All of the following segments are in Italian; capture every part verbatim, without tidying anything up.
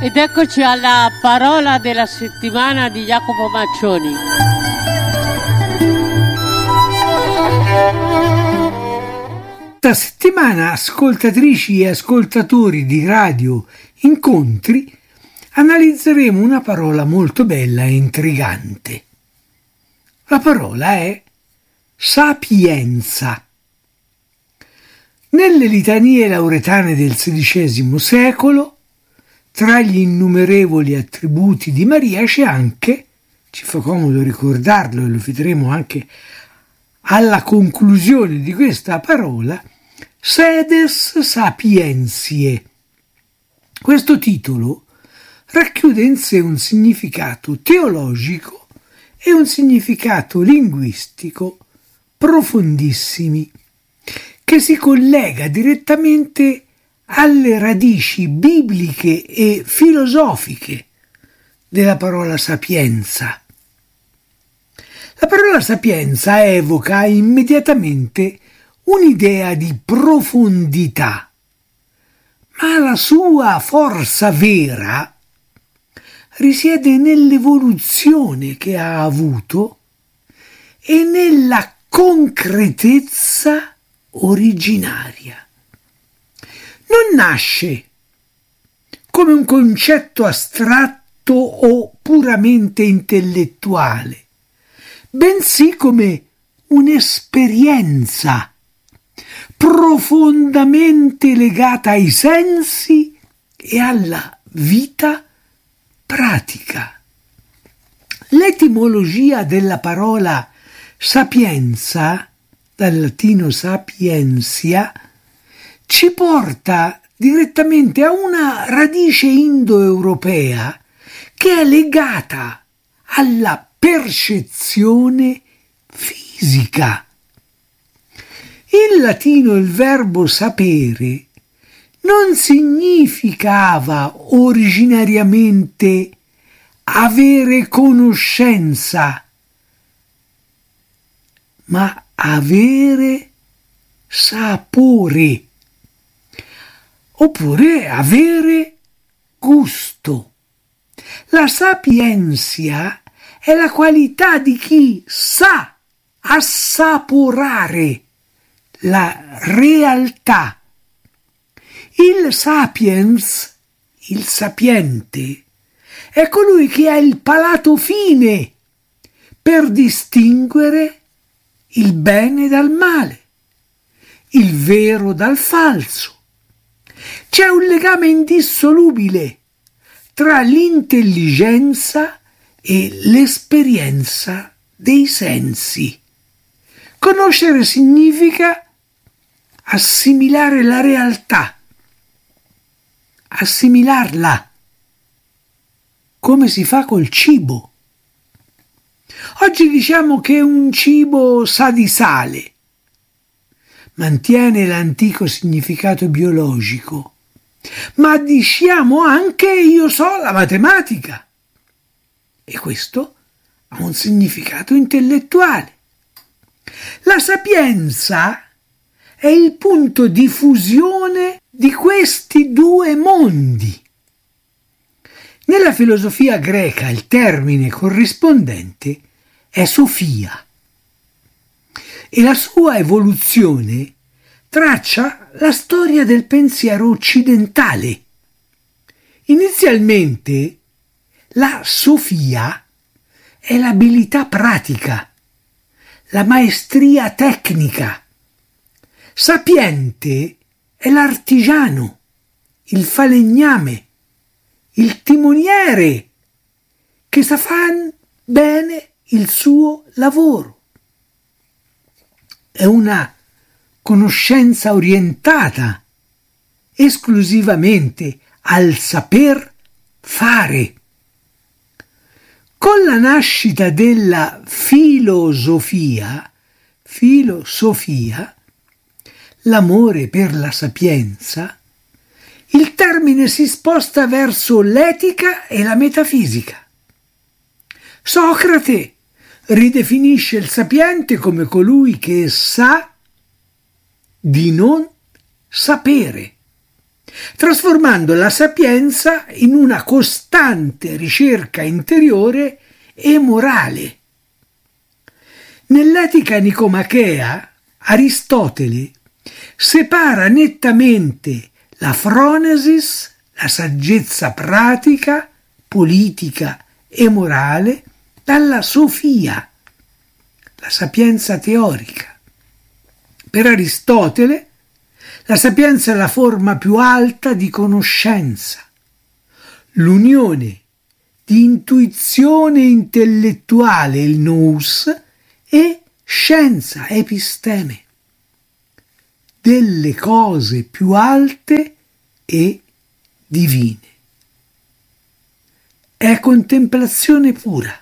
Ed eccoci alla parola della settimana di Jacopo Maccioni. Questa settimana, ascoltatrici e ascoltatori di Radio Incontri, analizzeremo una parola molto bella e intrigante. La parola è sapienza. Nelle litanie lauretane del sedicesimo secolo, tra gli innumerevoli attributi di Maria c'è anche, ci fa comodo ricordarlo e lo vedremo anche alla conclusione di questa parola, sedes sapientiae. Questo titolo racchiude in sé un significato teologico e un significato linguistico profondissimi, che si collega direttamente alle radici bibliche e filosofiche della parola sapienza. La parola sapienza evoca immediatamente un'idea di profondità, ma la sua forza vera risiede nell'evoluzione che ha avuto e nella concretezza originaria. Non nasce come un concetto astratto o puramente intellettuale, bensì come un'esperienza profondamente legata ai sensi e alla vita pratica. L'etimologia della parola sapienza, dal latino sapientia, ci porta direttamente a una radice indoeuropea che è legata alla percezione fisica. In latino il verbo sapere non significava originariamente avere conoscenza, ma avere sapore, oppure avere gusto. La sapienza è la qualità di chi sa assaporare la realtà. Il sapiens, il sapiente, è colui che ha il palato fine per distinguere il bene dal male, il vero dal falso. C'è un legame indissolubile tra l'intelligenza e l'esperienza dei sensi. Conoscere significa assimilare la realtà, assimilarla, come si fa col cibo. Oggi diciamo che un cibo sa di sale, mantiene l'antico significato biologico, ma diciamo anche io so la matematica, e questo ha un significato intellettuale. La sapienza è il punto di fusione di questi due mondi. Nella filosofia greca il termine corrispondente è Sofia e la sua evoluzione traccia la storia del pensiero occidentale. Inizialmente la Sofia è l'abilità pratica, la maestria tecnica. Sapiente è l'artigiano, il falegname, il timoniere che sa fare bene il suo lavoro. È una conoscenza orientata esclusivamente al saper fare. Con la nascita della filosofia, filosofia, l'amore per la sapienza, il termine si sposta verso l'etica e la metafisica. Socrate ridefinisce il sapiente come colui che sa di non sapere. trasformando la sapienza in una costante ricerca interiore e morale. Nell'Etica Nicomachea, Aristotele separa nettamente la phronesis, la saggezza pratica, politica e morale, dalla sofia, la sapienza teorica. Per Aristotele, la sapienza è la forma più alta di conoscenza, l'unione di intuizione intellettuale, il nous, e scienza, episteme, delle cose più alte e divine. È contemplazione pura.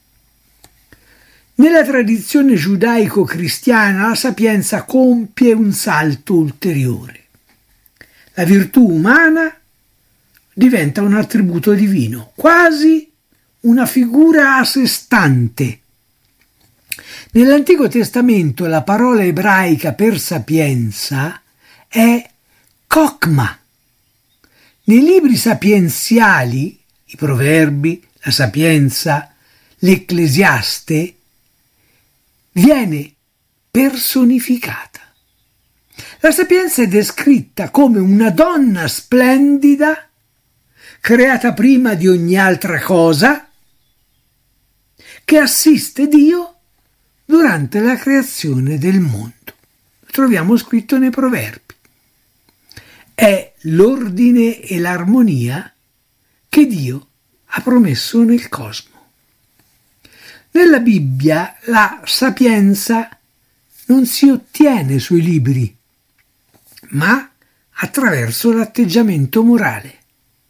Nella tradizione giudaico-cristiana la sapienza compie un salto ulteriore. La virtù umana diventa un attributo divino, quasi una figura a sé stante. Nell'Antico Testamento la parola ebraica per sapienza è chokma. Nei libri sapienziali, i Proverbi, la Sapienza, l'Ecclesiaste, viene personificata. La sapienza è descritta come una donna splendida, creata prima di ogni altra cosa, che assiste Dio durante la creazione del mondo. Lo troviamo scritto nei Proverbi. È l'ordine e l'armonia che Dio ha promesso nel cosmo. Nella Bibbia la sapienza non si ottiene sui libri, ma attraverso l'atteggiamento morale.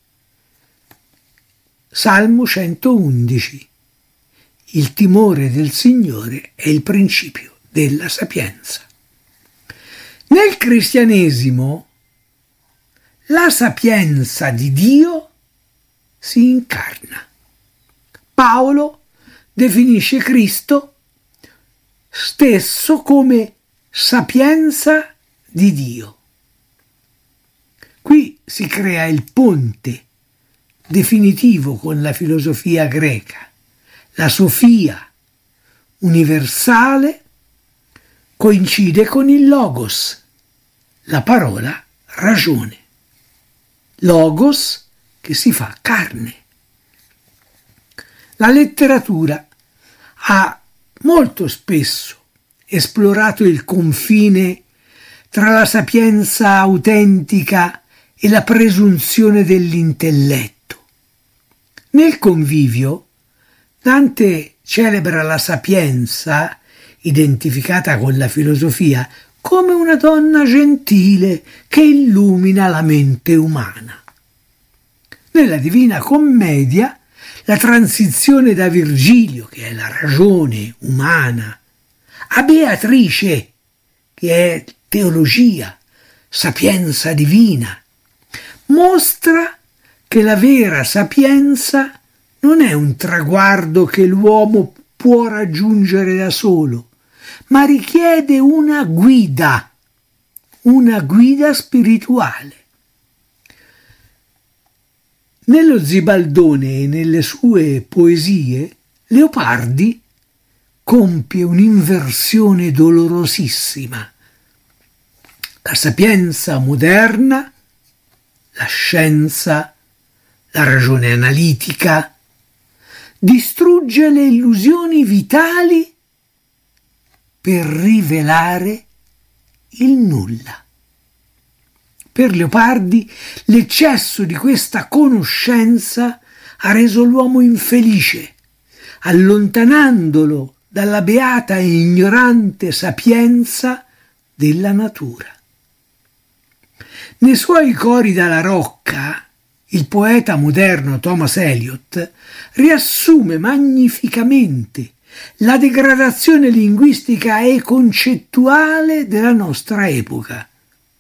Salmo centoundici. Il timore del Signore è il principio della sapienza. Nel cristianesimo la sapienza di Dio si incarna. Paolo definisce Cristo stesso come sapienza di Dio. Qui si crea il ponte definitivo con la filosofia greca. La sofia universale coincide con il logos, la parola ragione. Logos che si fa carne. La letteratura ha molto spesso esplorato il confine tra la sapienza autentica e la presunzione dell'intelletto. Nel Convivio, Dante celebra la sapienza, identificata con la filosofia, come una donna gentile che illumina la mente umana. Nella Divina Commedia, la transizione da Virgilio, che è la ragione umana, a Beatrice, che è teologia, sapienza divina, mostra che la vera sapienza non è un traguardo che l'uomo può raggiungere da solo, ma richiede una guida, una guida spirituale. Nello Zibaldone e nelle sue poesie, Leopardi compie un'inversione dolorosissima. La sapienza moderna, la scienza, la ragione analitica, distrugge le illusioni vitali per rivelare il nulla. Per Leopardi l'eccesso di questa conoscenza ha reso l'uomo infelice, allontanandolo dalla beata e ignorante sapienza della natura. Nei suoi Cori dalla rocca, il poeta moderno Thomas Eliot riassume magnificamente la degradazione linguistica e concettuale della nostra epoca.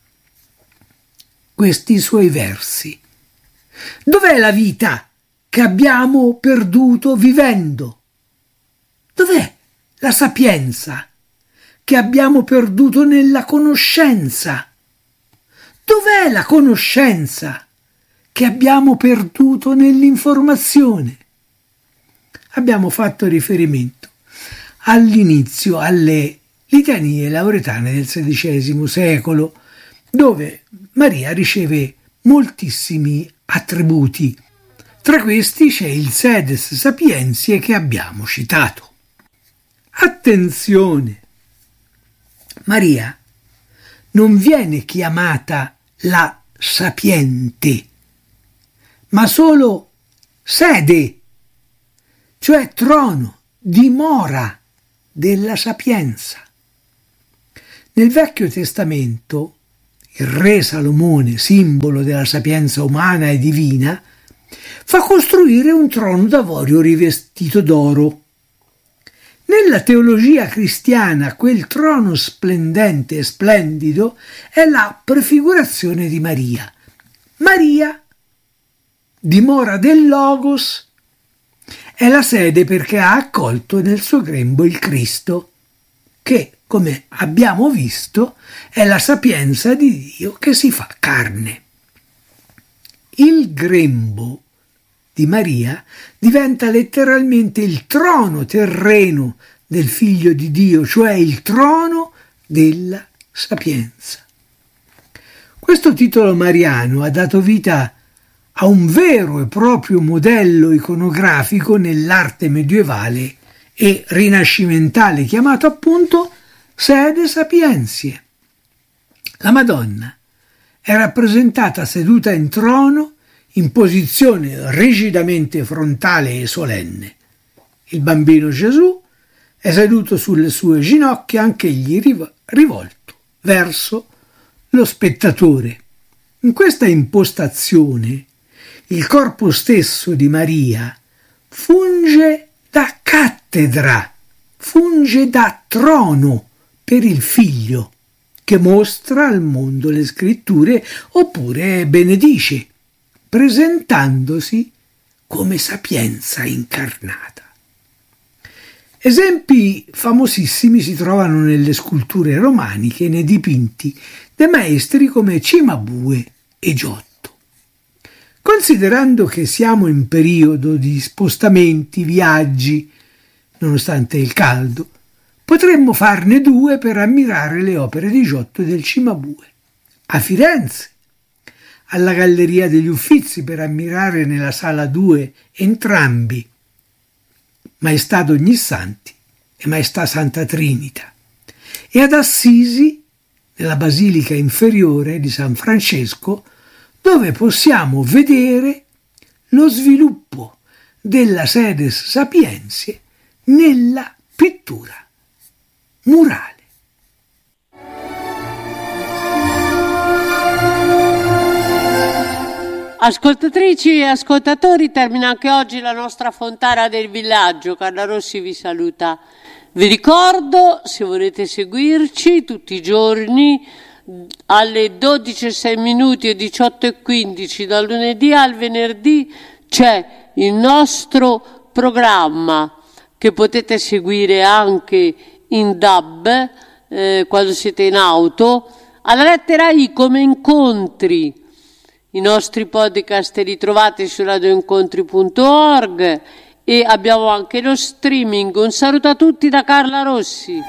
Questi suoi versi. Dov'è la vita che abbiamo perduto vivendo? Dov'è la sapienza che abbiamo perduto nella conoscenza? Dov'è la conoscenza che abbiamo perduto nell'informazione? Abbiamo fatto riferimento all'inizio alle litanie lauretane del sedicesimo secolo, dove Maria riceve moltissimi attributi. Tra questi c'è il sedes sapientiae che abbiamo citato. Attenzione! Maria non viene chiamata la sapiente, ma solo sede, cioè trono, dimora della sapienza. Nel Vecchio Testamento il re Salomone, simbolo della sapienza umana e divina, fa costruire un trono d'avorio rivestito d'oro. Nella teologia cristiana quel trono splendente e splendido è la prefigurazione di Maria. Maria, dimora del Logos, è la sede perché ha accolto nel suo grembo il Cristo, che, come abbiamo visto, è la sapienza di Dio che si fa carne. Il grembo di Maria diventa letteralmente il trono terreno del Figlio di Dio, cioè il trono della sapienza. Questo titolo mariano ha dato vita a un vero e proprio modello iconografico nell'arte medievale e rinascimentale, chiamato appunto sede sapientiae. La Madonna è rappresentata seduta in trono in posizione rigidamente frontale e solenne. Il bambino Gesù è seduto sulle sue ginocchia, anch'egli rivolto verso lo spettatore. In questa impostazione il corpo stesso di Maria funge da cattedra, funge da trono per il Figlio, che mostra al mondo le scritture oppure benedice, presentandosi come sapienza incarnata. Esempi famosissimi si trovano nelle sculture romaniche e nei dipinti dei maestri come Cimabue e Giotto. Considerando che siamo in periodo di spostamenti, viaggi, nonostante il caldo, potremmo farne due per ammirare le opere di Giotto e del Cimabue. A Firenze, alla Galleria degli Uffizi, per ammirare nella sala due entrambi, Maestà d'Ognissanti e Maestà Santa Trinita, e ad Assisi, nella Basilica Inferiore di San Francesco, dove possiamo vedere lo sviluppo della sedes sapientiae nella pittura murale. Ascoltatrici e ascoltatori, termina anche oggi la nostra fontana del villaggio. Carla Rossi vi saluta. Vi ricordo, se volete seguirci tutti i giorni alle dodici e sei minuti e diciotto e quindici, dal lunedì al venerdì, c'è il nostro programma che potete seguire anche in D A B eh, quando siete in auto, alla lettera I come incontri. I nostri podcast li trovate su radioincontri punto org e abbiamo anche lo streaming. Un saluto a tutti da Carla Rossi.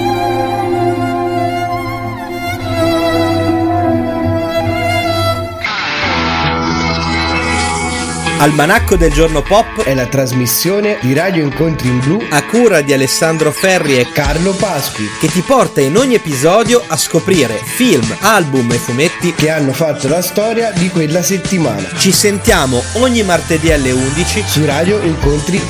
Almanacco del giorno pop è la trasmissione di Radio Incontri in Blu a cura di Alessandro Ferri e Carlo Pasqui, che ti porta in ogni episodio a scoprire film, album e fumetti che hanno fatto la storia di quella settimana. Ci sentiamo ogni martedì alle undici su Radio Incontri